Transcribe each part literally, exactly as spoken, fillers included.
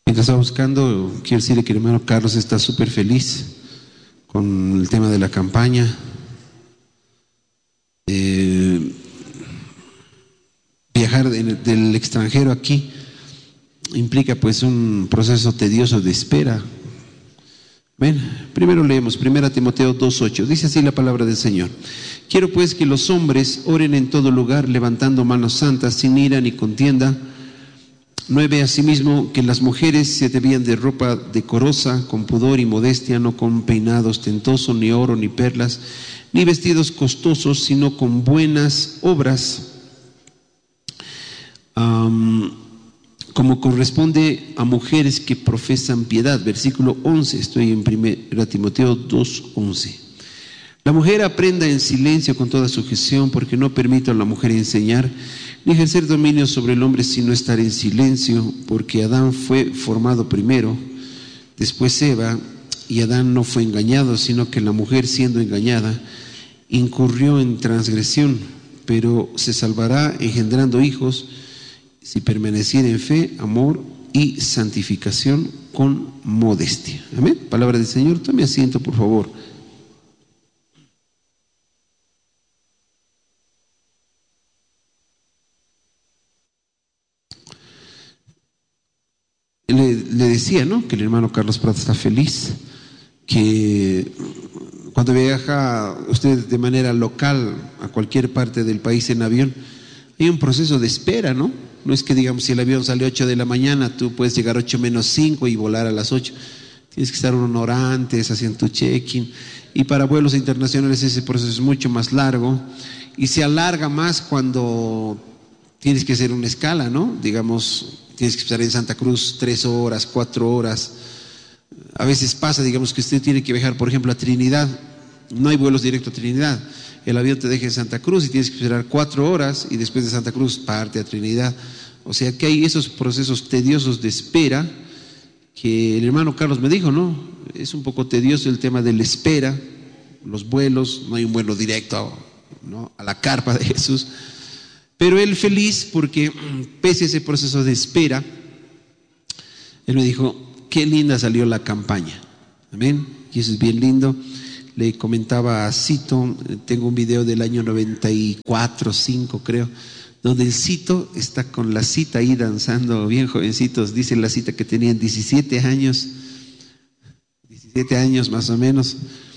Mientras estaba buscando, quiero decirle que el hermano Carlos está súper feliz con el tema de la campaña. Eh, viajar de, del extranjero aquí implica pues un proceso tedioso de espera. Ven, primero leemos primera Timoteo dos ocho. Dice así la palabra del Señor: quiero pues que los hombres oren en todo lugar, levantando manos santas, sin ira ni contienda. Nueve, asimismo, que las mujeres se debían de ropa decorosa, con pudor y modestia, no con peinado ostentoso, ni oro, ni perlas, ni vestidos costosos, sino con buenas obras, um, como corresponde a mujeres que profesan piedad. Versículo once, estoy en primera Timoteo dos once. La mujer aprenda en silencio con toda sujeción, porque no permito a la mujer enseñar ni ejercer dominio sobre el hombre, sino estar en silencio, porque Adán fue formado primero, después Eva, y Adán no fue engañado, sino que la mujer, siendo engañada, incurrió en transgresión, pero se salvará engendrando hijos, si permaneciera en fe, amor y santificación con modestia. Amén. Palabra del Señor. Tome asiento, por favor. Le, le decía, ¿no?, que el hermano Carlos Prado está feliz, que cuando viaja usted de manera local a cualquier parte del país en avión, hay un proceso de espera, ¿no? No es que, digamos, si el avión sale ocho de la mañana, tú puedes llegar ocho menos cinco y volar a las ocho. Tienes que estar una hora antes haciendo tu check-in. Y para vuelos internacionales ese proceso es mucho más largo y se alarga más cuando tienes que hacer una escala, ¿no? Digamos, tienes que estar en Santa Cruz tres horas, cuatro horas. A veces pasa, digamos, que usted tiene que viajar, por ejemplo, a Trinidad. No hay vuelos directos a Trinidad. El avión te deja en Santa Cruz y tienes que esperar cuatro horas y después de Santa Cruz parte a Trinidad. O sea que hay esos procesos tediosos de espera que el hermano Carlos me dijo, ¿no? Es un poco tedioso el tema de la espera, los vuelos, no hay un vuelo directo, ¿no?, a la carpa de Jesús. Pero él feliz porque pese a ese proceso de espera, él me dijo, qué linda salió la campaña. Amén. Y eso es bien lindo. Le comentaba a Cito, tengo un video del año noventa y cuatro, cinco creo, donde el Cito está con la Cita ahí danzando, bien jovencitos. Dice la Cita que tenían diecisiete años, diecisiete años más o menos.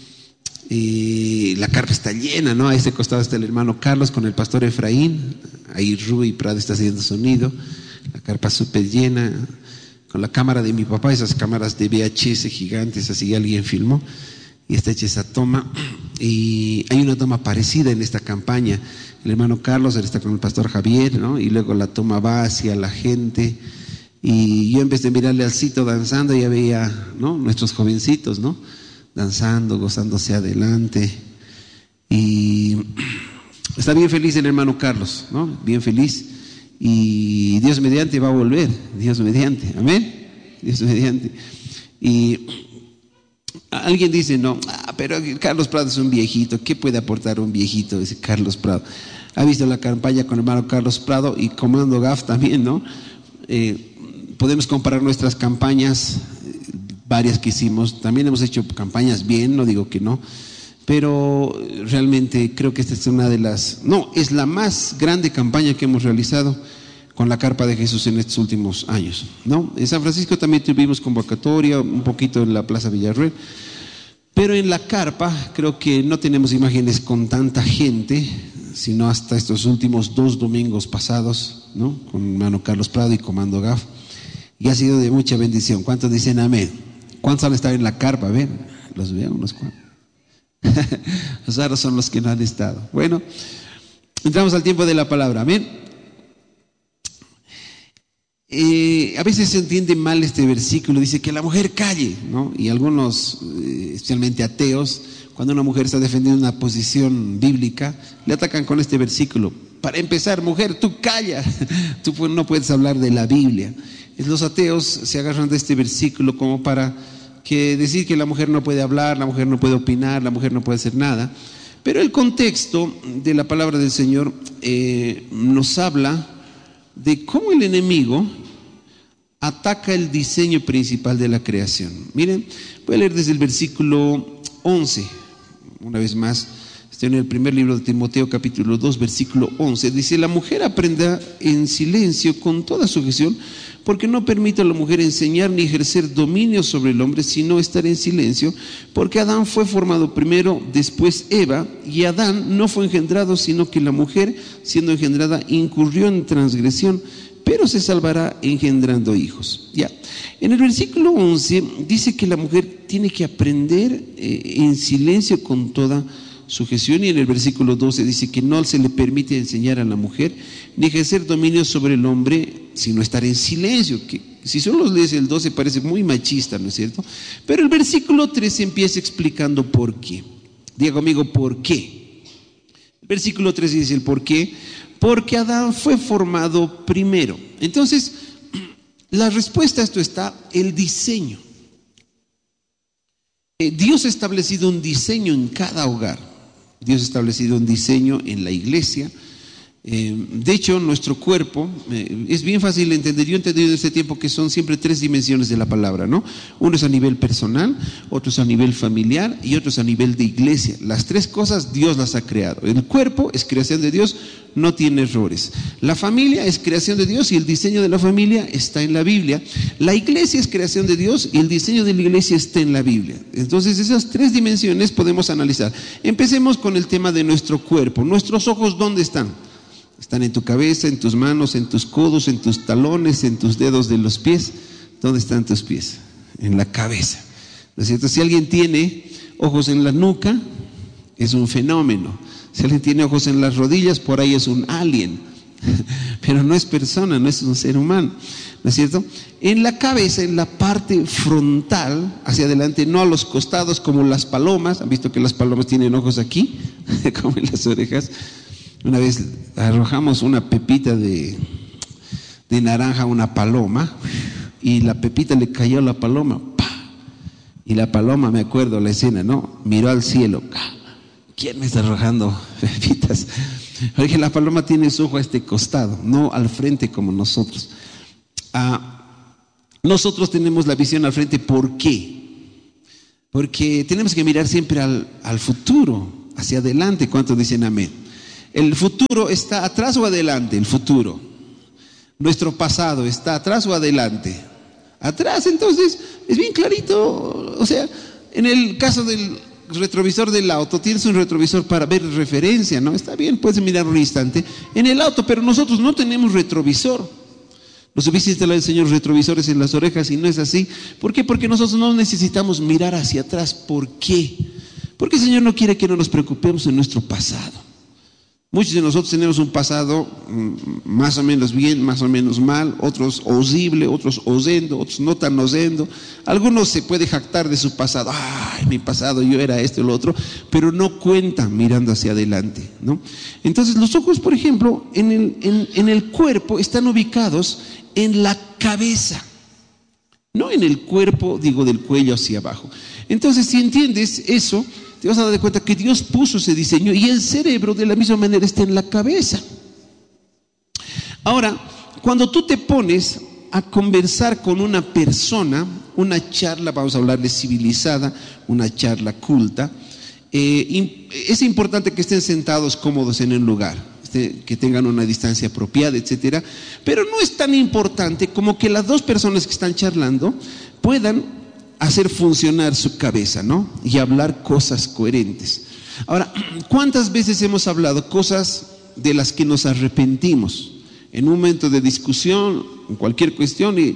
Y la carpa está llena, ¿no? A este costado está el hermano Carlos con el pastor Efraín. Ahí Rui Prado está haciendo sonido. La carpa súper llena. Con la cámara de mi papá, esas cámaras de V H S gigantes, así alguien filmó. Y está hecha esa toma. Y hay una toma parecida en esta campaña. El hermano Carlos él está con el pastor Javier, ¿no? Y luego la toma va hacia la gente. Y yo en vez de mirarle al Cito danzando, ya veía, ¿no?, nuestros jovencitos, ¿no?, danzando, gozándose adelante. Y está bien feliz el hermano Carlos, ¿no? Bien feliz. Y Dios mediante va a volver, Dios mediante, amén, Dios mediante. Y alguien dice, no, ah, pero Carlos Prado es un viejito, ¿qué puede aportar un viejito? Dice Carlos Prado. Ha visto la campaña con el hermano Carlos Prado y Comando G A F también, ¿no? Eh, podemos comparar nuestras campañas, varias que hicimos, también hemos hecho campañas bien, no digo que no, pero realmente creo que esta es una de las, no, es la más grande campaña que hemos realizado con la carpa de Jesús en estos últimos años, ¿no? En San Francisco también tuvimos convocatoria, un poquito en la Plaza Villarreal, pero en la carpa creo que no tenemos imágenes con tanta gente, sino hasta estos últimos dos domingos pasados, ¿no?, con hermano Carlos Prado y Comando G A F, y ha sido de mucha bendición. ¿Cuántos dicen amén? ¿Cuántos han estado en la carpa? Ven, los veo unos cuantos. Los raros son los que no han estado. Bueno, entramos al tiempo de la palabra. Amén. Eh, a veces se entiende mal este versículo. Dice que la mujer calle, ¿no? Y algunos, eh, especialmente ateos, cuando una mujer está defendiendo una posición bíblica, le atacan con este versículo. Para empezar, mujer, tú calla. Tú no puedes hablar de la Biblia. Los ateos se agarran de este versículo como para que decir que la mujer no puede hablar, la mujer no puede opinar, la mujer no puede hacer nada. Pero el contexto de la palabra del Señor eh, nos habla de cómo el enemigo ataca el diseño principal de la creación. Miren, voy a leer desde el versículo once, una vez más. Estoy en el primer libro de Timoteo, capítulo dos, versículo once. Dice: la mujer aprenda en silencio con toda sujeción, porque no permite a la mujer enseñar ni ejercer dominio sobre el hombre, sino estar en silencio, porque Adán fue formado primero, después Eva, y Adán no fue engendrado, sino que la mujer, siendo engendrada, incurrió en transgresión, pero se salvará engendrando hijos. Ya. En el versículo once dice que la mujer tiene que aprender eh, en silencio con toda sujeción, y en el versículo doce dice que no se le permite enseñar a la mujer ni ejercer dominio sobre el hombre, sino estar en silencio. Que si solo lees el doce parece muy machista, ¿no es cierto? Pero el versículo trece empieza explicando por qué. Diga conmigo, ¿por qué? El versículo trece dice el por qué. Porque Adán fue formado primero. Entonces, la respuesta a esto está el diseño. Eh, Dios ha establecido un diseño en cada hogar. Dios ha establecido un diseño en la iglesia. Eh, de hecho, nuestro cuerpo, eh, es bien fácil de entender. Yo he entendido en este tiempo que son siempre tres dimensiones de la palabra, ¿no? Uno es a nivel personal, otro es a nivel familiar y otro es a nivel de iglesia. Las tres cosas Dios las ha creado. El cuerpo es creación de Dios, no tiene errores. La familia es creación de Dios y el diseño de la familia está en la Biblia. La iglesia es creación de Dios y el diseño de la iglesia está en la Biblia. Entonces, esas tres dimensiones podemos analizar. Empecemos con el tema de nuestro cuerpo. ¿Nuestros ojos dónde están? Están en tu cabeza, en tus manos, en tus codos, en tus talones, en tus dedos de los pies. ¿Dónde están tus pies? En la cabeza. ¿No es cierto? Si alguien tiene ojos en la nuca, es un fenómeno. Si alguien tiene ojos en las rodillas, por ahí es un alien. Pero no es persona, no es un ser humano. ¿No es cierto? En la cabeza, en la parte frontal, hacia adelante, no a los costados como las palomas. ¿Han visto que las palomas tienen ojos aquí? Como en las orejas. Una vez arrojamos una pepita de, de naranja a una paloma y la pepita le cayó a la paloma. ¡Pah! Y la paloma, me acuerdo la escena, ¿no? Miró al cielo. ¿Quién me está arrojando pepitas? Porque la paloma tiene su ojo a este costado, no al frente como nosotros. Ah, nosotros tenemos la visión al frente. ¿Por qué? Porque tenemos que mirar siempre al, al futuro, hacia adelante. ¿Cuántos dicen amén? El futuro está atrás o adelante, el futuro. Nuestro pasado está atrás o adelante. Atrás, entonces, es bien clarito. O sea, en el caso del retrovisor del auto, tienes un retrovisor para ver referencia, ¿no? Está bien, puedes mirar un instante en el auto, pero nosotros no tenemos retrovisor. Nos hubiese instalado el Señor retrovisores en las orejas y no es así. ¿Por qué? Porque nosotros no necesitamos mirar hacia atrás. ¿Por qué? Porque el Señor no quiere que no nos preocupemos en nuestro pasado. Muchos de nosotros tenemos un pasado más o menos bien, más o menos mal, otros horrible, otros osendo, otros no tan osendo. Algunos se puede jactar de su pasado. Ay, mi pasado, yo era esto y lo otro, pero no cuentan mirando hacia adelante, ¿no? Entonces los ojos, por ejemplo, en el, en, en el cuerpo están ubicados en la cabeza, no en el cuerpo, digo, del cuello hacia abajo. Entonces, si entiendes eso, te vas a dar cuenta que Dios puso ese diseño y el cerebro de la misma manera está en la cabeza. Ahora, cuando tú te pones a conversar con una persona, una charla, vamos a hablarle civilizada, una charla culta, eh, es importante que estén sentados cómodos en el lugar, este, que tengan una distancia apropiada, etcétera. Pero no es tan importante como que las dos personas que están charlando puedan hacer funcionar su cabeza, ¿no? Y hablar cosas coherentes. Ahora, ¿cuántas veces hemos hablado cosas de las que nos arrepentimos? En un momento de discusión, en cualquier cuestión, y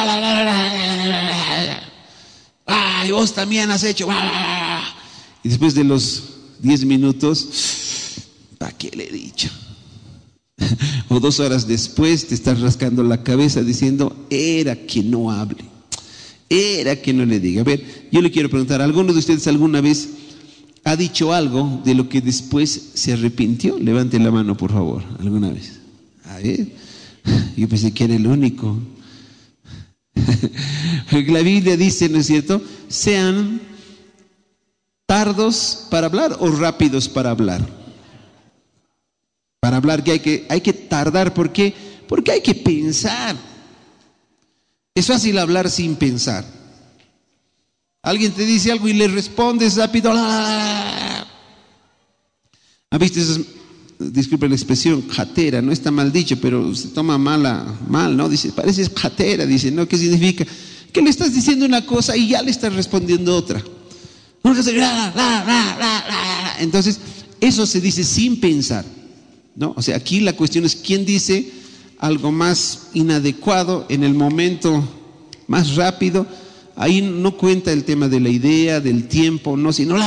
¡ay, vos también has hecho! Y después de los diez minutos, ¿para qué le he dicho? O dos horas después te estás rascando la cabeza diciendo, era que no hable. Era que no le diga. A ver, yo le quiero preguntar, ¿alguno de ustedes alguna vez ha dicho algo de lo que después se arrepintió? Levante la mano, por favor, alguna vez. A ver, yo pensé que era el único. Porque la Biblia dice, ¿no es cierto? Sean tardos para hablar o rápidos para hablar. Para hablar que hay que, hay que tardar, ¿por qué? Porque hay que pensar. Es fácil hablar sin pensar. Alguien te dice algo y le respondes rápido. ¿Ha visto esas? Disculpe la expresión, jatera, no está mal dicho, pero se toma mala, mal, ¿no? Dice, parece jatera, dice, ¿no? ¿Qué significa? Que le estás diciendo una cosa y ya le estás respondiendo otra. Entonces, eso se dice sin pensar, ¿no? O sea, aquí la cuestión es quién dice algo más inadecuado en el momento más rápido. Ahí no cuenta el tema de la idea, del tiempo, no, sino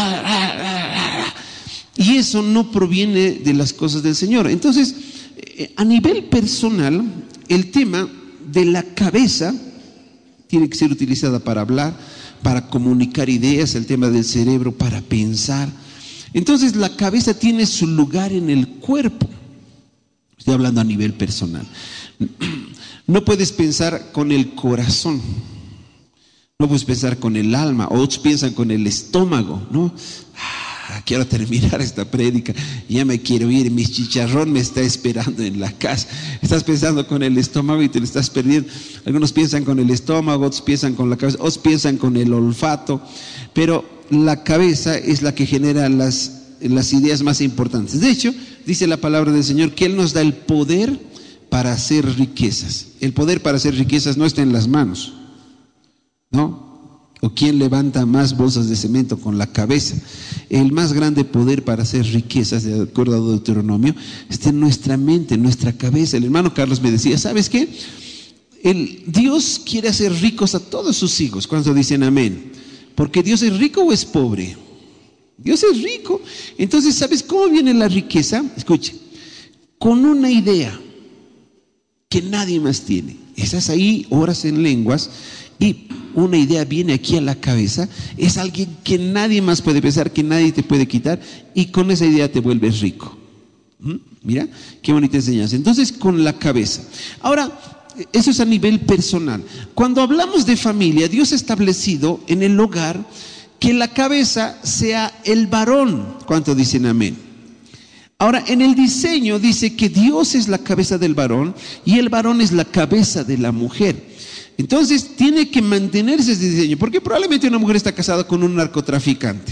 y eso no proviene de las cosas del Señor. Entonces, a nivel personal, el tema de la cabeza tiene que ser utilizada para hablar, para comunicar ideas, el tema del cerebro para pensar. Entonces, la cabeza tiene su lugar en el cuerpo. Estoy hablando a nivel personal. No puedes pensar con el corazón. No puedes pensar con el alma. Otros piensan con el estómago, ¿no? Ah, quiero terminar esta prédica, ya me quiero ir, mi chicharrón me está esperando en la casa. Estás pensando con el estómago y te lo estás perdiendo. Algunos piensan con el estómago, otros piensan con la cabeza, otros piensan con el olfato, pero la cabeza es la que genera las, las ideas más importantes. De hecho, dice la palabra del Señor que Él nos da el poder para hacer riquezas. El poder para hacer riquezas no está en las manos, ¿no? ¿O quién levanta más bolsas de cemento con la cabeza? El más grande poder para hacer riquezas, de acuerdo a Deuteronomio, está en nuestra mente, en nuestra cabeza. El hermano Carlos me decía, ¿sabes qué? El Dios quiere hacer ricos a todos sus hijos. ¿Cuántos dicen amén? Porque Dios es rico o es pobre. Dios es rico. Entonces, ¿sabes cómo viene la riqueza? Escuche, con una idea que nadie más tiene. Estás ahí, oras en lenguas, y una idea viene aquí a la cabeza, es alguien que nadie más puede pensar, que nadie te puede quitar, y con esa idea te vuelves rico. ¿Mm? Mira, qué bonita enseñanza. Entonces, con la cabeza. Ahora, eso es a nivel personal. Cuando hablamos de familia, Dios ha establecido en el hogar que la cabeza sea el varón. ¿Cuántos dicen amén? Ahora, en el diseño dice que Dios es la cabeza del varón y el varón es la cabeza de la mujer. Entonces tiene que mantenerse ese diseño, porque probablemente una mujer está casada con un narcotraficante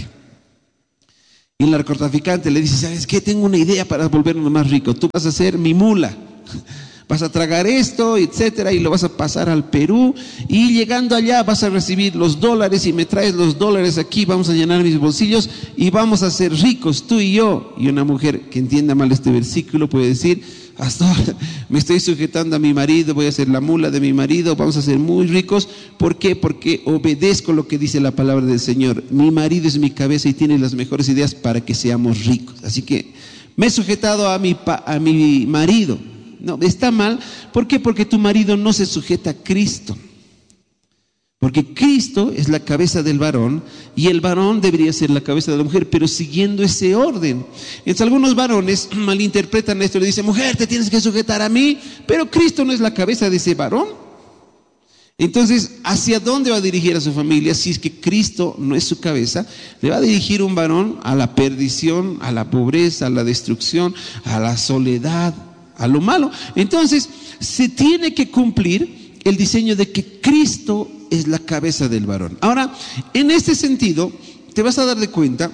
y el narcotraficante le dice, ¿sabes qué? Tengo una idea para volvernos más ricos. Tú vas a ser mi mula, vas a tragar esto, etcétera, y lo vas a pasar al Perú, y llegando allá vas a recibir los dólares y me traes los dólares aquí, vamos a llenar mis bolsillos y vamos a ser ricos tú y yo. Y una mujer que entienda mal este versículo puede decir, hasta ahora me estoy sujetando a mi marido, voy a ser la mula de mi marido, vamos a ser muy ricos. ¿Por qué? Porque obedezco lo que dice la palabra del Señor. Mi marido es mi cabeza y tiene las mejores ideas para que seamos ricos. Así que me he sujetado a mi, pa, a mi marido. No, está mal. ¿Por qué? Porque tu marido no se sujeta a Cristo. Porque Cristo es la cabeza del varón y el varón debería ser la cabeza de la mujer, pero siguiendo ese orden. Entonces algunos varones malinterpretan esto y le dicen, mujer, te tienes que sujetar a mí, pero Cristo no es la cabeza de ese varón. Entonces, ¿hacia dónde va a dirigir a su familia? Si es que Cristo no es su cabeza, le va a dirigir un varón a la perdición, a la pobreza, a la destrucción, a la soledad, a lo malo. Entonces, se tiene que cumplir el diseño de que Cristo es la cabeza del varón. Ahora, en este sentido, te vas a dar de cuenta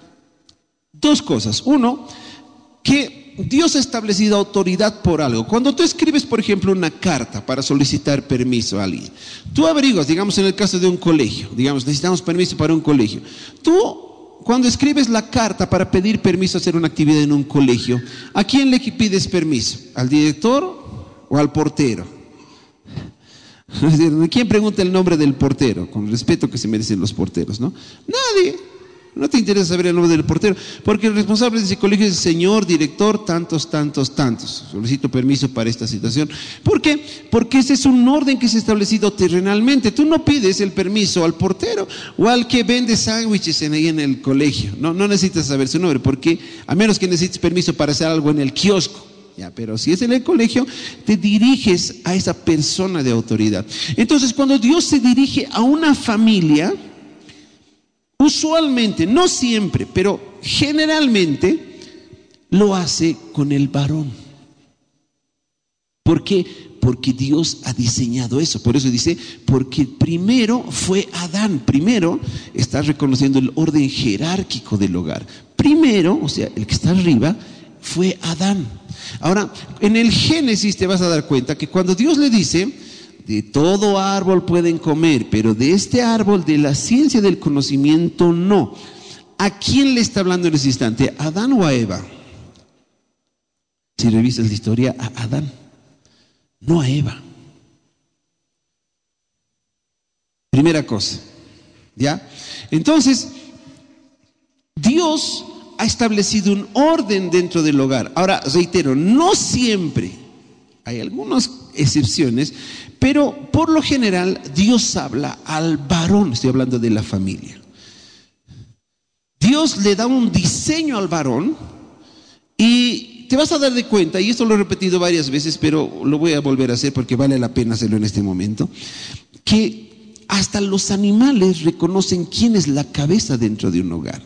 dos cosas. Uno, que Dios ha establecido autoridad por algo. Cuando tú escribes, por ejemplo, una carta para solicitar permiso a alguien, tú averiguas, digamos en el caso de un colegio, digamos, necesitamos permiso para un colegio. Tú, cuando escribes la carta para pedir permiso a hacer una actividad en un colegio, ¿a quién le pides permiso? ¿Al director o al portero? ¿Quién pregunta el nombre del portero? Con el respeto que se merecen los porteros, ¿no? Nadie. No te interesa saber el nombre del portero, porque el responsable de ese colegio es el señor director, tantos, tantos, tantos. Solicito permiso para esta situación. ¿Por qué? Porque ese es un orden que se ha establecido terrenalmente. Tú no pides el permiso al portero o al que vende sándwiches en, ahí en el colegio. No, no necesitas saber su nombre, porque a menos que necesites permiso para hacer algo en el kiosco. Ya, pero si es en el colegio, te diriges a esa persona de autoridad. Entonces, cuando Dios se dirige a una familia, usualmente, no siempre, pero generalmente, lo hace con el varón. ¿Por qué? porque Dios ha diseñado eso. Por eso dice, porque primero fue Adán. Primero está reconociendo el orden jerárquico del hogar. Primero, o sea, el que está arriba, fue Adán. Ahora, en el Génesis te vas a dar cuenta que cuando Dios le dice, de todo árbol pueden comer, pero de este árbol de la ciencia del conocimiento no. ¿A quién le está hablando en ese instante? ¿A Adán o a Eva? Si revisas la historia, a Adán, no a Eva. Primera cosa, ¿ya? Entonces, Dios ha establecido un orden dentro del hogar. Ahora, reitero, no siempre, hay algunas excepciones, pero por lo general Dios habla al varón, estoy hablando de la familia. Dios le da un diseño al varón y te vas a dar de cuenta, y esto lo he repetido varias veces, pero lo voy a volver a hacer porque vale la pena hacerlo en este momento, que hasta los animales reconocen quién es la cabeza dentro de un hogar.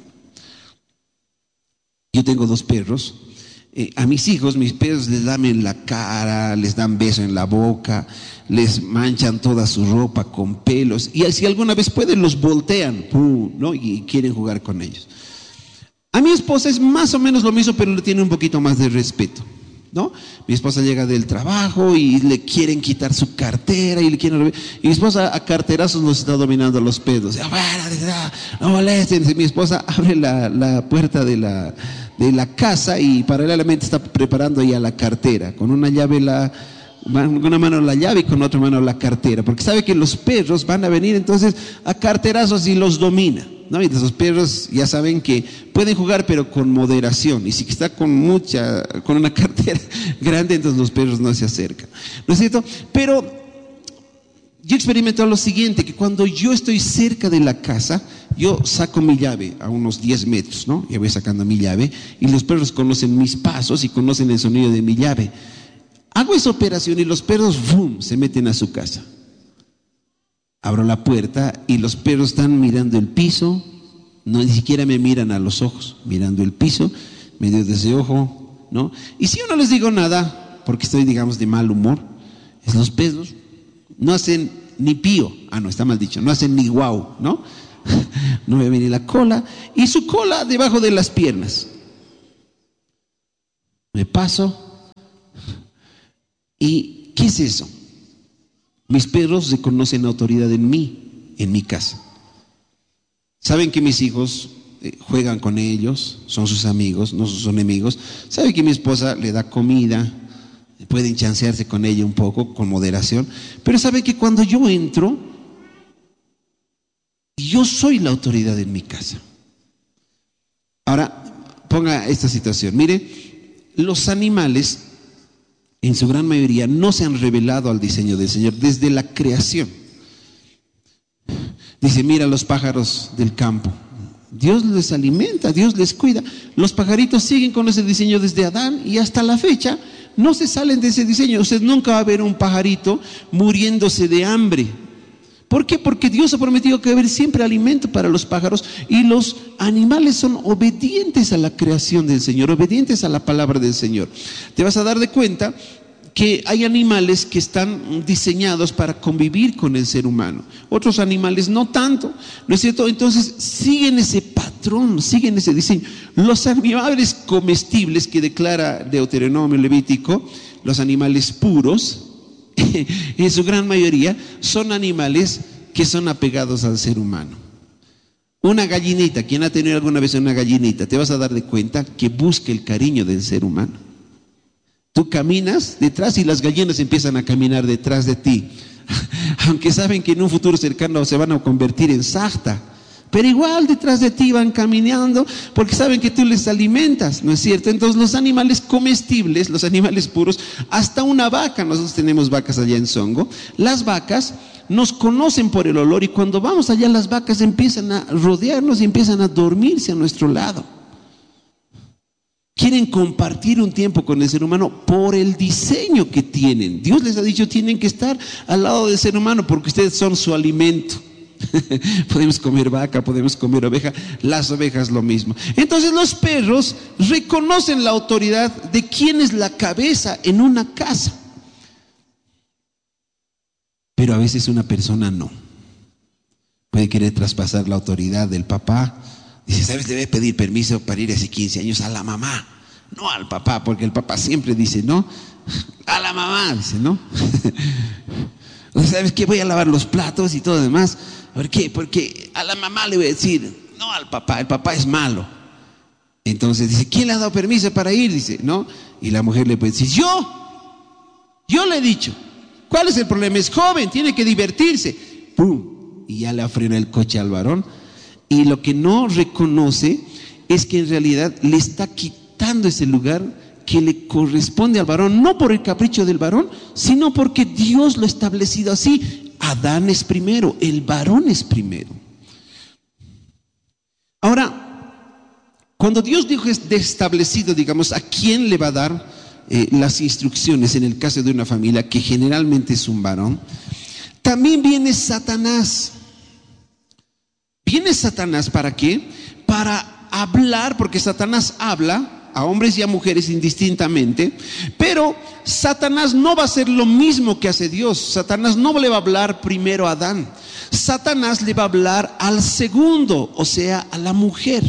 Yo tengo dos perros. Eh, a mis hijos, mis perros les lamen la cara, les dan beso en la boca, les manchan toda su ropa con pelos, y si alguna vez pueden los voltean, ¡pum!, ¿no? Y quieren jugar con ellos. A mi esposa es más o menos lo mismo, pero le tiene un poquito más de respeto, ¿no? Mi esposa llega del trabajo y le quieren quitar su cartera y le quieren, y mi esposa a carterazos nos está dominando los pedos. No molesten. Mi esposa abre la, la puerta de la de la casa y paralelamente está preparando ya la cartera, con una llave la, con una mano la llave y con otra mano la cartera, porque sabe que los perros van a venir entonces a carterazos y los domina, ¿no? Y los perros ya saben que pueden jugar pero con moderación, y si está con mucha, con una cartera grande, entonces los perros no se acercan, ¿no es cierto? Pero yo experimento lo siguiente, que cuando yo estoy cerca de la casa, yo saco mi llave a unos diez metros, ¿no? Y voy sacando mi llave y los perros conocen mis pasos y conocen el sonido de mi llave. Hago esa operación y los perros, ¡boom!, se meten a su casa. Abro la puerta y los perros están mirando el piso, no, ni siquiera me miran a los ojos, mirando el piso, medio de ojo, ¿no? Y si yo no les digo nada, porque estoy, digamos, de mal humor, es los perros no hacen ni pío, ah no, está mal dicho, no hacen ni guau, ¿no? No me viene la cola, y su cola debajo de las piernas. Me paso, y ¿qué es eso? Mis perros reconocen autoridad en mí, en mi casa. Saben que mis hijos eh, juegan con ellos, son sus amigos, no sus enemigos. Saben que mi esposa le da comida, pueden chancearse con ella un poco, con moderación, pero saben que cuando yo entro, yo soy la autoridad en mi casa. Ahora, ponga esta situación. Mire, los animales, en su gran mayoría, no se han revelado al diseño del Señor desde la creación. Dice, mira los pájaros del campo. Dios les alimenta, Dios les cuida. Los pajaritos siguen con ese diseño desde Adán y hasta la fecha no se salen de ese diseño. Usted nunca va a ver un pajarito muriéndose de hambre. ¿Por qué? Porque Dios ha prometido que va a haber siempre alimento para los pájaros, y los animales son obedientes a la creación del Señor, obedientes a la palabra del Señor. Te vas a dar de cuenta que hay animales que están diseñados para convivir con el ser humano, otros animales no tanto, ¿no es cierto? Entonces siguen ese patrón, siguen ese diseño. Los animales comestibles que declara Deuteronomio Levítico, los animales puros, en su gran mayoría son animales que son apegados al ser humano. Una gallinita, ¿quién ha tenido alguna vez una gallinita? Te vas a dar de cuenta que busca el cariño del ser humano. Tú caminas detrás y las gallinas empiezan a caminar detrás de ti, aunque saben que en un futuro cercano se van a convertir en sarta, pero igual detrás de ti van caminando porque saben que tú les alimentas, ¿no es cierto? Entonces los animales comestibles, los animales puros, hasta una vaca, nosotros tenemos vacas allá en Songo, las vacas nos conocen por el olor, y cuando vamos allá las vacas empiezan a rodearnos y empiezan a dormirse a nuestro lado. Quieren compartir un tiempo con el ser humano por el diseño que tienen. Dios les ha dicho, tienen que estar al lado del ser humano porque ustedes son su alimento. Podemos comer vaca, podemos comer oveja, las ovejas lo mismo. Entonces los perros reconocen la autoridad de quién es la cabeza en una casa. Pero a veces una persona no. Puede querer traspasar la autoridad del papá. Dice, ¿sabes? Debe pedir permiso para ir hace quince años a la mamá, no al papá, porque el papá siempre dice, no, a la mamá, dice, ¿no? O sea, ¿sabes qué? Voy a lavar los platos y todo lo demás. ¿Por qué? Porque a la mamá le voy a decir, no al papá, el papá es malo. Entonces dice, ¿quién le ha dado permiso para ir? Dice, ¿no? Y la mujer le puede decir, yo, yo le he dicho. ¿Cuál es el problema? Es joven, tiene que divertirse. ¡Pum! Y ya le frena el coche al varón. Y lo que no reconoce es que en realidad le está quitando ese lugar que le corresponde al varón, no por el capricho del varón, sino porque Dios lo ha establecido así. Adán es primero, el varón es primero. Ahora, cuando Dios dijo es de establecido, digamos, ¿a quién le va a dar eh, las instrucciones en el caso de una familia que generalmente es un varón? También viene Satanás. Viene Satanás, ¿para qué? Para hablar, porque Satanás habla a hombres y a mujeres indistintamente, pero Satanás no va a hacer lo mismo que hace Dios. Satanás no le va a hablar primero a Adán. Satanás le va a hablar al segundo, o sea, a la mujer.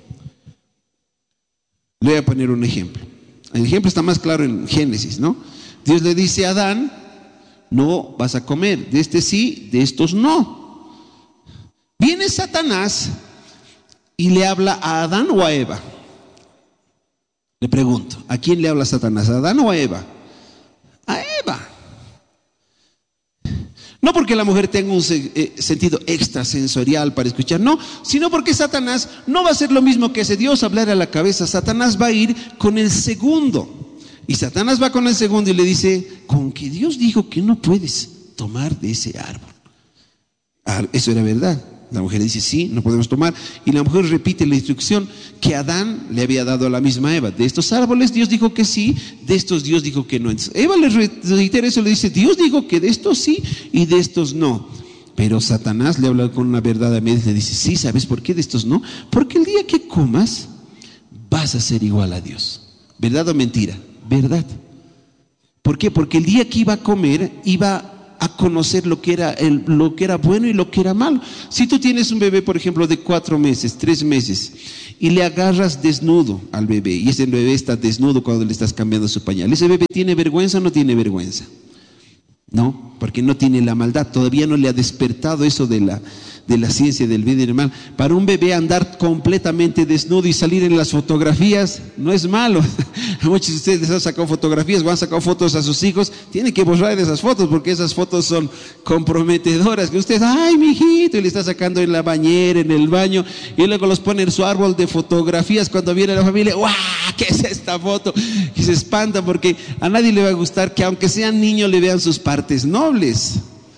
Le voy a poner un ejemplo. El ejemplo está más claro en Génesis, ¿no? Dios le dice a Adán, no vas a comer, de este sí, de estos no. Viene Satanás y le habla a Adán o a Eva. Le pregunto, ¿a quién le habla Satanás? ¿A Adán o a Eva? A Eva. No porque la mujer tenga un eh, sentido extrasensorial para escuchar, no, sino porque Satanás no va a hacer lo mismo que hace Dios, hablar a la cabeza. Satanás va a ir con el segundo. Y Satanás va con el segundo y le dice, con que Dios dijo que no puedes tomar de ese árbol. Ah, eso era verdad. La mujer dice, sí, no podemos tomar. Y la mujer repite la instrucción que Adán le había dado a la misma Eva. De estos árboles Dios dijo que sí, de estos Dios dijo que no. Entonces, Eva le reitera eso, le dice, Dios dijo que de estos sí y de estos no. Pero Satanás le habla con una verdad a medias, le dice, sí, ¿sabes por qué de estos no? Porque el día que comas vas a ser igual a Dios. ¿Verdad o mentira? Verdad. ¿Por qué? Porque el día que iba a comer, iba a conocer lo que era el, lo que era bueno y lo que era malo. Si tú tienes un bebé, por ejemplo, de cuatro meses, tres meses, y le agarras desnudo al bebé, y ese bebé está desnudo cuando le estás cambiando su pañal, ¿ese bebé tiene vergüenza o no tiene vergüenza? No, porque no tiene la maldad, todavía no le ha despertado eso de la, de la ciencia del bien y del mal. Para un bebé andar completamente desnudo y salir en las fotografías no es malo. A muchos de ustedes les han sacado fotografías o han sacado fotos a sus hijos, tienen que borrar esas fotos porque esas fotos son comprometedoras, que usted, ay mijito, y le está sacando en la bañera, en el baño, y luego los pone en su árbol de fotografías. Cuando viene la familia, ¡guau! ¿Qué es esta foto? Y se espantan porque a nadie le va a gustar que aunque sean niños le vean sus partes nobles.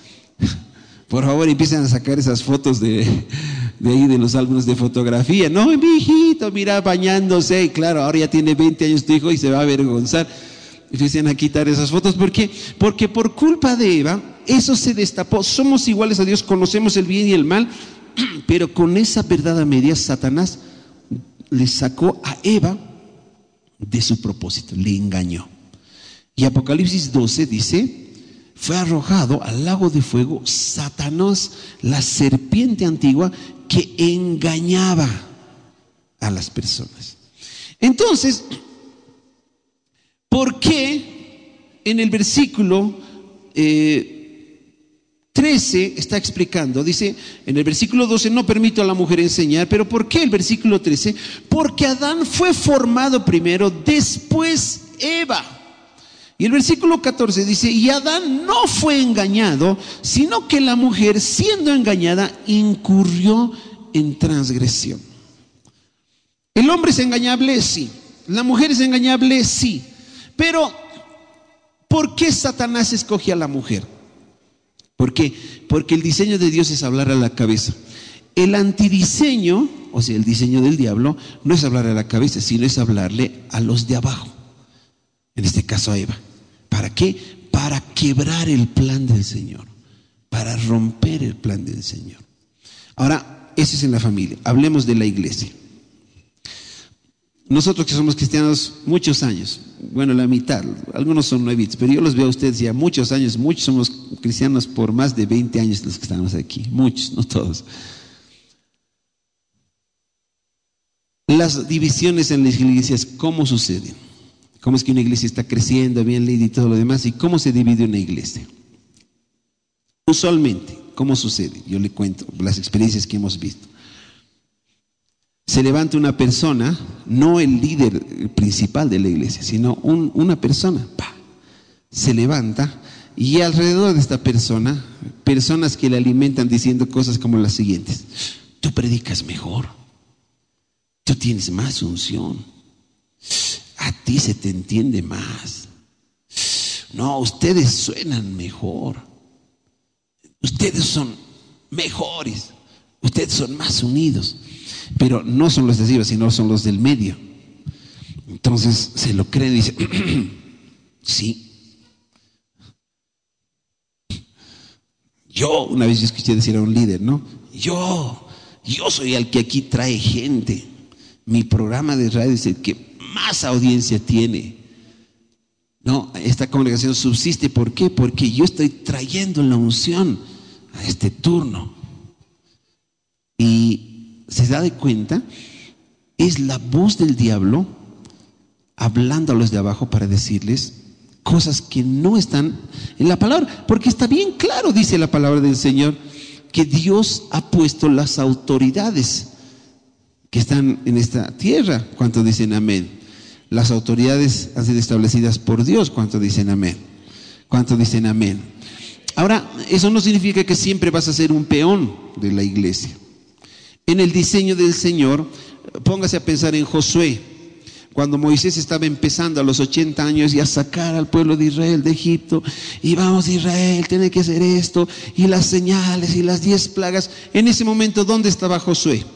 Por favor, empiecen a sacar esas fotos de, de ahí de los álbumes de fotografía. No, mi hijito, mira, bañándose. Y claro, ahora ya tiene veinte años tu hijo y se va a avergonzar. Empiecen a quitar esas fotos. ¿Por qué? Porque por culpa de Eva, eso se destapó. Somos iguales a Dios, conocemos el bien y el mal. Pero con esa verdad a medias, Satanás le sacó a Eva de su propósito, le engañó. Y Apocalipsis doce dice, fue arrojado al lago de fuego Satanás, la serpiente antigua que engañaba a las personas. Entonces, ¿por qué en el versículo eh, trece está explicando? Dice, en el versículo doce, no permito a la mujer enseñar, pero ¿por qué el versículo trece? Porque Adán fue formado primero, después Eva. Y el versículo catorce dice, y Adán no fue engañado, sino que la mujer, siendo engañada, incurrió en transgresión. ¿El hombre es engañable? Sí. ¿La mujer es engañable? Sí. Pero, ¿por qué Satanás escoge a la mujer? ¿Por qué? Porque el diseño de Dios es hablar a la cabeza. El antidiseño, o sea, el diseño del diablo, no es hablar a la cabeza, sino es hablarle a los de abajo. En este caso a Eva. ¿Para qué? Para quebrar el plan del Señor, para romper el plan del Señor. Ahora, ese es en la familia. Hablemos de la iglesia. nosotros que somos cristianos muchos años, bueno, la mitad, algunos son nuevitos, pero yo los veo a ustedes ya muchos años, muchos somos cristianos por más de veinte años los que estamos aquí, muchos, no todos. Las divisiones en las iglesias, ¿cómo suceden? ¿Cómo es que una iglesia está creciendo, bien leída y todo lo demás? ¿Y cómo se divide una iglesia? Usualmente, ¿cómo sucede? Yo le cuento las experiencias que hemos visto. Se levanta una persona, no el líder principal de la iglesia, sino un, una persona, ¡pah! Se levanta y alrededor de esta persona, personas que le alimentan diciendo cosas como las siguientes: tú predicas mejor, tú tienes más unción, a ti se te entiende más, no, ustedes suenan mejor, ustedes son mejores, ustedes son más unidos. Pero no son los de arriba, sino son los del medio. Entonces se lo creen y dicen, sí. Yo, una vez yo escuché decir a un líder, ¿no? Yo, yo soy el que aquí trae gente. Mi programa de radio es el que más audiencia tiene. No, esta congregación subsiste. ¿Por qué? Porque yo estoy trayendo la unción a este turno. Y se da de cuenta, es la voz del diablo hablando a los de abajo para decirles cosas que no están en la palabra, porque está bien claro, dice la palabra del Señor, que Dios ha puesto las autoridades que están en esta tierra. ¿Cuántos dicen amén? Las autoridades han sido establecidas por Dios. ¿Cuántos dicen amén? ¿Cuántos dicen amén? Ahora, eso no significa que siempre vas a ser un peón de la iglesia. En el diseño del Señor, póngase a pensar en Josué, cuando Moisés estaba empezando a los ochenta años y a sacar al pueblo de Israel de Egipto, y vamos Israel, tiene que hacer esto, y las señales y las diez plagas. En ese momento, ¿dónde estaba Josué?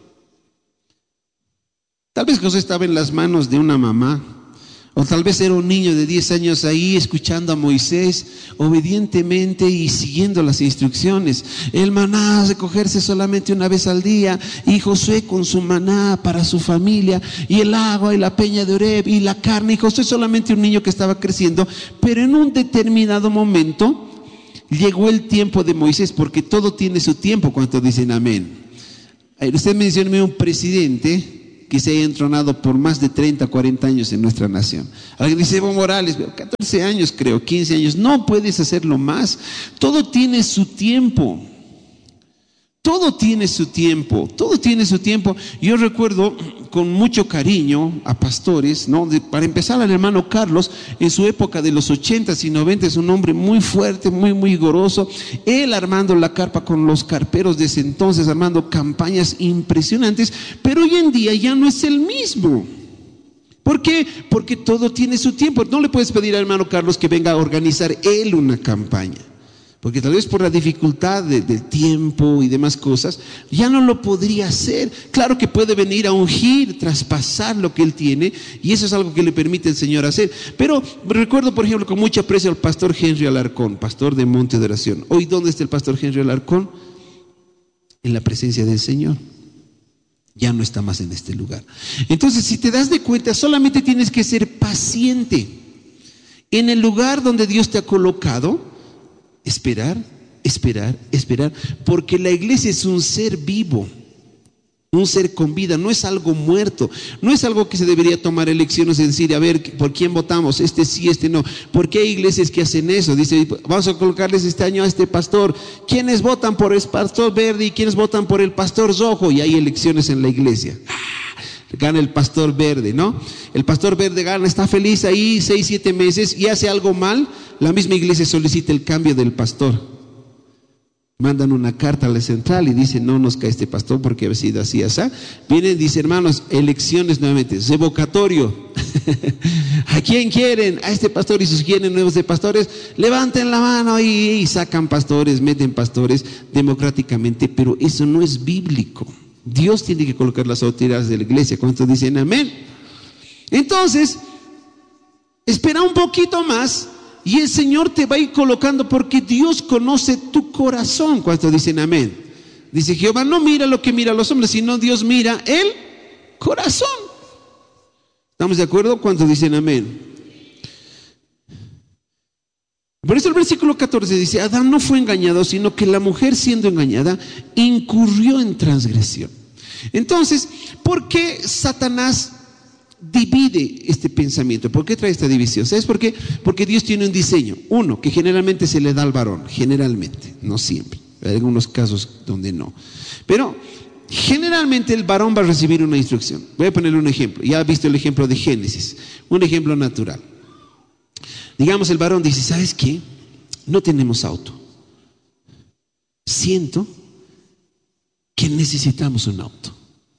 Tal vez Josué estaba en las manos de una mamá, o tal vez era un niño de diez años ahí escuchando a Moisés obedientemente y siguiendo las instrucciones. El maná de cogerse solamente una vez al día, y Josué con su maná para su familia, y el agua y la peña de Oreb y la carne. Y Josué solamente un niño que estaba creciendo, pero en un determinado momento llegó el tiempo de Moisés, porque todo tiene su tiempo. ¿Cuántos dicen amén? Usted menciona un presidente que se haya entronado por más de treinta, cuarenta años en nuestra nación. Alguien dice, Evo Morales, catorce años creo, quince años. No puedes hacerlo más. Todo tiene su tiempo. Todo tiene su tiempo. Todo tiene su tiempo. Yo recuerdo con mucho cariño a pastores, ¿no? De, para empezar, al hermano Carlos, en su época de los ochentas y noventas, un hombre muy fuerte, muy, muy vigoroso. Él armando la carpa con los carperos de ese entonces, armando campañas impresionantes, pero hoy en día ya no es el mismo. ¿Por qué? Porque todo tiene su tiempo. No le puedes pedir al hermano Carlos que venga a organizar él una campaña, porque tal vez por la dificultad de, del tiempo y demás cosas, ya no lo podría hacer. Claro que puede venir a ungir, traspasar lo que él tiene, y eso es algo que le permite el Señor hacer. Pero recuerdo, por ejemplo, con mucho aprecio al pastor Henry Alarcón, pastor de Monte de Oración. Hoy, ¿dónde está el pastor Henry Alarcón? En la presencia del Señor. Ya no está más en este lugar. Entonces, si te das de cuenta, solamente tienes que ser paciente en el lugar donde Dios te ha colocado. Esperar, esperar, esperar, porque la iglesia es un ser vivo, un ser con vida, no es algo muerto, no es algo que se debería tomar elecciones y decir, a ver, ¿por quién votamos? Este sí, este no. ¿Por qué hay iglesias que hacen eso? Dice, vamos a colocarles este año a este pastor. ¿Quiénes votan por el pastor verde y quiénes votan por el pastor rojo? Y hay elecciones en la iglesia. Gana el pastor verde, ¿no? El pastor verde gana, está feliz ahí seis, siete meses y hace algo mal. La misma iglesia solicita el cambio del pastor. Mandan una carta a la central y dicen, no nos cae este pastor porque ha sido así, así. Vienen, dice, hermanos, elecciones nuevamente, revocatorio. ¿A quién quieren? A este pastor, y si quieren nuevos de pastores, levanten la mano y, y sacan pastores, meten pastores democráticamente, pero eso no es bíblico. Dios tiene que colocar las autoridades de la iglesia. ¿Cuántos dicen amén? Entonces, espera un poquito más y el Señor te va a ir colocando, porque Dios conoce tu corazón. ¿Cuántos dicen amén? Dice Jehová no mira lo que mira los hombres, sino Dios mira el corazón. ¿Estamos de acuerdo? ¿Cuántos dicen amén? Por eso el versículo catorce dice, Adán no fue engañado, sino que la mujer, siendo engañada, incurrió en transgresión. Entonces, ¿por qué Satanás divide este pensamiento? ¿Por qué trae esta división? ¿Sabes por qué? Porque Dios tiene un diseño. Uno, que generalmente se le da al varón, generalmente, no siempre. Hay algunos casos donde no. Pero generalmente el varón va a recibir una instrucción. Voy a ponerle un ejemplo. Ya ha visto el ejemplo de Génesis, un ejemplo natural. Digamos, el varón dice, ¿sabes qué? No tenemos auto. Siento que necesitamos un auto.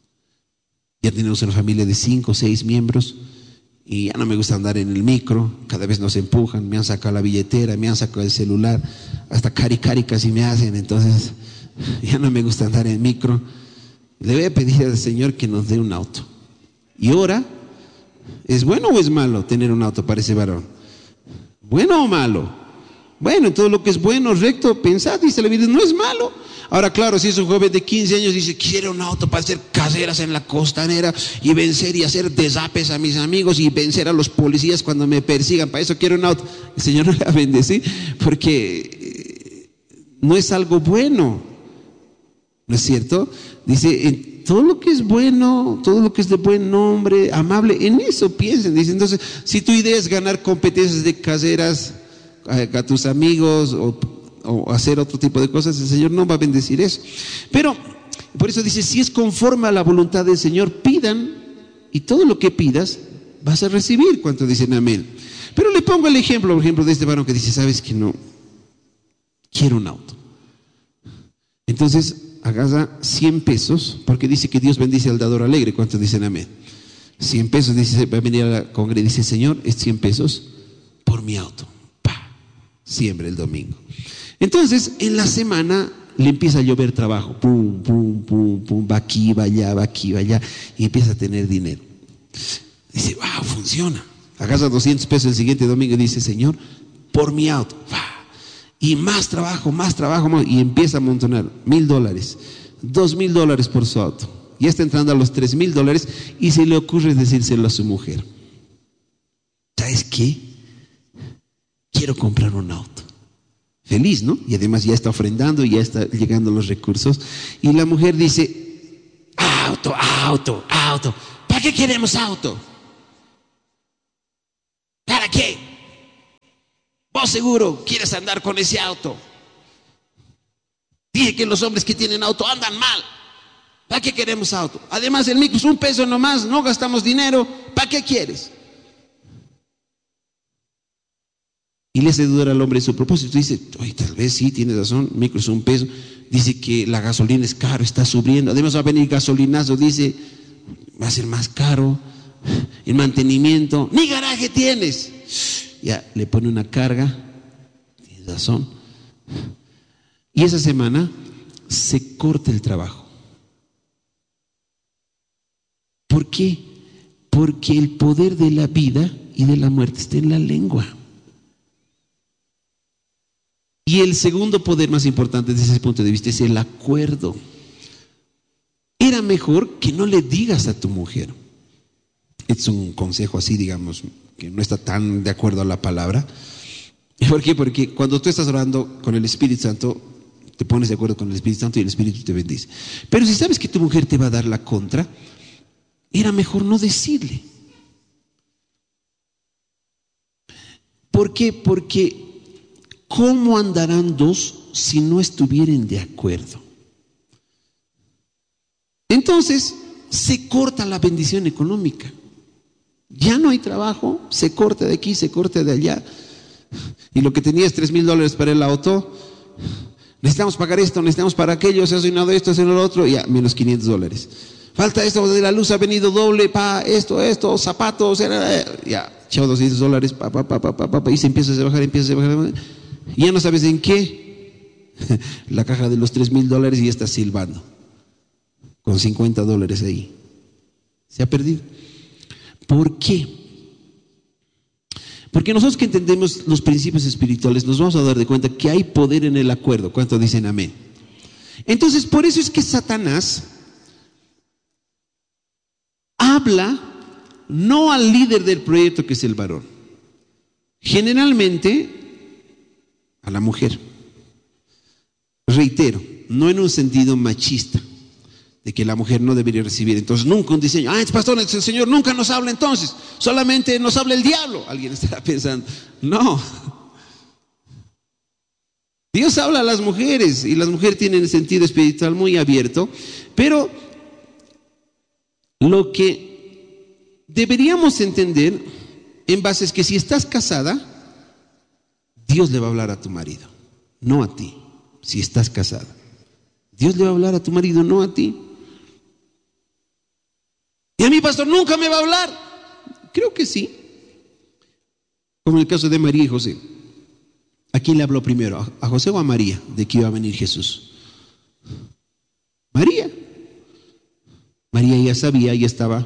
Ya tenemos una familia de cinco o seis miembros y ya no me gusta andar en el micro, cada vez nos empujan, me han sacado la billetera, me han sacado el celular, hasta cari cari casi me hacen, entonces ya no me gusta andar en micro. Le voy a pedir al Señor que nos dé un auto. Y ahora, ¿es bueno o es malo tener un auto para ese varón? ¿Bueno o malo? Bueno, en todo lo que es bueno, recto, pensad, dice la Biblia, no es malo. Ahora, claro, si es un joven de quince años, dice, quiero un auto para hacer carreras en la costanera y vencer y hacer desapes a mis amigos y vencer a los policías cuando me persigan, para eso quiero un auto. El Señor no le va a bendecir porque no es algo bueno, ¿no es cierto? Dice, en todo lo que es bueno, todo lo que es de buen nombre, amable, en eso piensen. Dice, entonces, si tu idea es ganar competencias de carreras a, a tus amigos o o hacer otro tipo de cosas, el Señor no va a bendecir eso. Pero, por eso dice, si es conforme a la voluntad del Señor, pidan, y todo lo que pidas, vas a recibir. ¿Cuántos dicen amén? Pero le pongo el ejemplo, por ejemplo, de este varón que dice, ¿sabes que no? Quiero un auto. Entonces, agarra cien pesos, porque dice que Dios bendice al dador alegre. ¿Cuántos dicen amén? cien pesos, dice, va a venir a la congregación, dice, Señor, es cien pesos por mi auto. Pa, siembra el domingo. Entonces, en la semana le empieza a llover trabajo, pum, pum, pum, pum, va aquí, va allá, va aquí, va allá, y empieza a tener dinero. Dice, wow, funciona. Agarra doscientos pesos el siguiente domingo y dice, Señor, por mi auto. Y más trabajo, más trabajo, más, y empieza a amontonar mil dólares, dos mil dólares por su auto. Ya está entrando a los tres mil dólares y se le ocurre decírselo a su mujer. ¿Sabes qué? Quiero comprar un auto. Feliz, ¿no? Y además ya está ofrendando, ya está llegando los recursos. Y la mujer dice, auto, auto, auto. ¿Para qué queremos auto? ¿Para qué? Vos seguro quieres andar con ese auto. Dije que los hombres que tienen auto andan mal. ¿Para qué queremos auto? Además el micro es un peso nomás, no gastamos dinero. ¿Para qué quieres? Y le hace dudar al hombre su propósito. Dice, oye, tal vez sí, tienes razón, micro es un peso. Dice que la gasolina es caro, está subiendo. Además va a venir gasolinazo, dice, va a ser más caro. El mantenimiento, ni garaje tienes. Ya, le pone una carga, tienes razón. Y esa semana se corta el trabajo. ¿Por qué? Porque el poder de la vida y de la muerte está en la lengua. Y el segundo poder más importante desde ese punto de vista es el acuerdo. Era mejor que no le digas a tu mujer. Es un consejo así, digamos, que no está tan de acuerdo a la palabra. ¿Por qué? Porque cuando tú estás orando con el Espíritu Santo, te pones de acuerdo con el Espíritu Santo y el Espíritu te bendice. Pero si sabes que tu mujer te va a dar la contra, era mejor no decirle. ¿Por qué? Porque ¿cómo andarán dos si no estuvieren de acuerdo? Entonces se corta la bendición económica. Ya no hay trabajo, se corta de aquí, se corta de allá. Y lo que tenías tres mil dólares para el auto, necesitamos pagar esto, necesitamos para aquello, se ha asignado esto, se ha asignado lo otro, ya, menos quinientos dólares. Falta esto, de la luz ha venido doble, pa, esto, esto, zapatos, ya, echado doscientos dólares, pa, pa, pa, pa, pa, pa, y se empieza a bajar, empieza a bajar. Y ya no sabes en qué. La caja de los tres mil dólares y ya está silbando. Con cincuenta dólares ahí. Se ha perdido. ¿Por qué? Porque nosotros que entendemos los principios espirituales nos vamos a dar de cuenta que hay poder en el acuerdo. ¿Cuántos dicen amén? Entonces, por eso es que Satanás habla no al líder del proyecto, que es el varón. Generalmente a la mujer. Reitero, no en un sentido machista, de que la mujer no debería recibir entonces nunca un diseño. Ah, pastor, el Señor nunca nos habla entonces, solamente nos habla el diablo. Alguien estará pensando, no. Dios habla a las mujeres y las mujeres tienen el sentido espiritual muy abierto, pero lo que deberíamos entender en base es que si estás casada, Dios le va a hablar a tu marido, no a ti. Si estás casada, Dios le va a hablar a tu marido, no a ti. Y a mí, pastor, nunca me va a hablar. Creo que sí. Como en el caso de María y José. ¿A quién le habló primero? ¿A José o a María? De que iba a venir Jesús. María. María ya sabía, ya estaba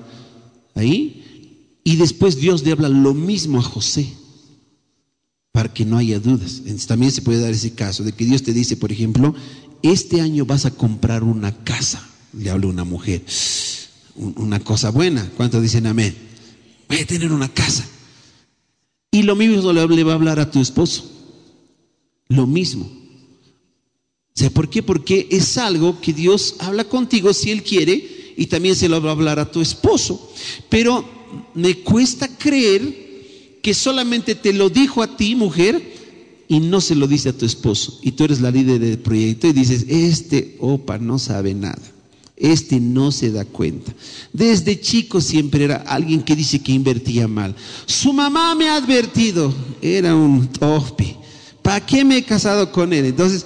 ahí. Y después Dios le habla lo mismo a José, para que no haya dudas. Entonces, también se puede dar ese caso de que Dios te dice, por ejemplo, este año vas a comprar una casa. Le habla una mujer, una cosa buena. ¿Cuántos dicen amén? Voy a tener una casa. Y lo mismo le va a hablar a tu esposo. Lo mismo. O sea, ¿por qué? Porque es algo que Dios habla contigo si Él quiere, y también se lo va a hablar a tu esposo. Pero me cuesta creer que solamente te lo dijo a ti, mujer, y no se lo dice a tu esposo. Y tú eres la líder del proyecto y dices, este opa no sabe nada, este no se da cuenta. Desde chico siempre era alguien que dice que invertía mal. Su mamá me ha advertido, era un tope. ¿Para qué me he casado con él? Entonces,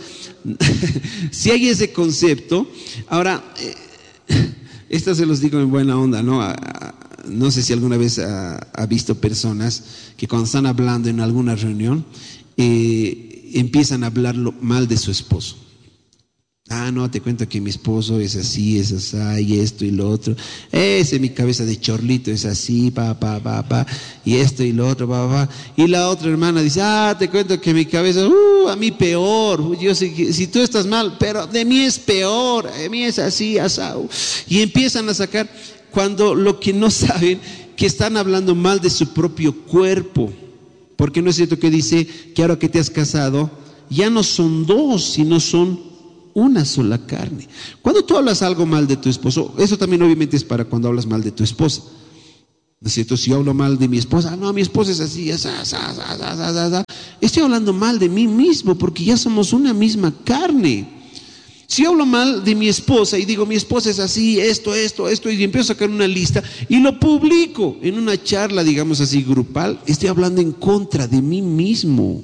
si hay ese concepto, ahora, eh, esto se los digo en buena onda, ¿no? A, a, No sé si alguna vez ha, ha visto personas que cuando están hablando en alguna reunión eh, empiezan a hablar mal de su esposo. Ah, no, te cuento que mi esposo es así, es así, y esto y lo otro. Ese mi cabeza de chorlito es así, pa, pa, pa, pa, y esto y lo otro, pa, pa. Y la otra hermana dice, ah, te cuento que mi cabeza, uh, a mí peor. Yo sé que si tú estás mal, pero de mí es peor, de mí es así, asado. Y empiezan a sacar, cuando lo que no saben, que están hablando mal de su propio cuerpo. Porque no es cierto que dice que ahora que te has casado, ya no son dos, sino son una sola carne. Cuando tú hablas algo mal de tu esposo, eso también obviamente es para cuando hablas mal de tu esposa. ¿No es cierto? Si yo hablo mal de mi esposa, no, mi esposa es así, es así, es así, es así. Estoy hablando mal de mí mismo, porque ya somos una misma carne. Si yo hablo mal de mi esposa y digo, mi esposa es así, esto, esto, esto, y empiezo a sacar una lista y lo publico en una charla, digamos así, grupal, estoy hablando en contra de mí mismo.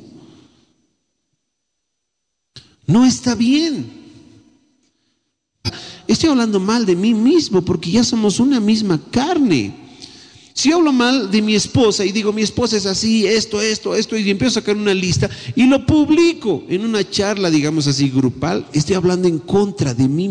No está bien. Estoy hablando mal de mí mismo, porque ya somos una misma carne. Si yo hablo mal de mi esposa y digo, mi esposa es así, esto, esto, esto, y empiezo a sacar una lista y lo publico en una charla, digamos así, grupal, estoy hablando en contra de mí